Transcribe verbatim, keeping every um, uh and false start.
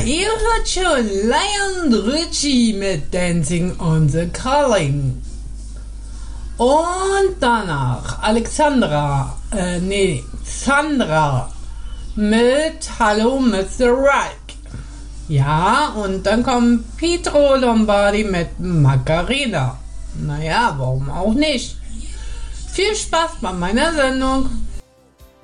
ihr hört schon Lion Richie mit Dancing on the Calling. Und danach Alexandra, äh, nee, Sandra mit Hallo Mister Right. Ja, und dann kommt Pietro Lombardi mit Macarena. Naja, warum auch nicht? Viel Spaß bei meiner Sendung.